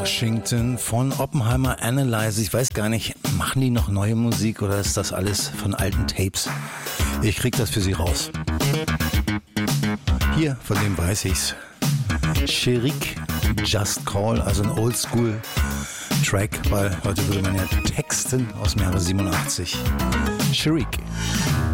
Washington von Oppenheimer Analyze. Ich weiß gar nicht, machen die noch neue Musik oder ist das alles von alten Tapes? Ich krieg das für Sie raus. Hier, von dem weiß ich's. Cherik, Just Call, also ein Oldschool-Track, weil heute würde man ja texten aus dem Jahre 87. Cherik.